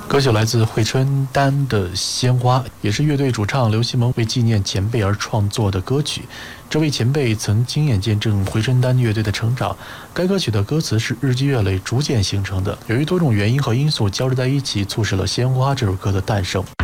歌曲来自惠春丹的《鲜花》，也是乐队主唱刘西蒙为纪念前辈而创作的歌曲。这位前辈曾亲眼见证惠春丹乐队的成长。该歌曲的歌词是日积月累逐渐形成的，由于多种原因和因素交织在一起，促使了《鲜花》这首歌的诞生。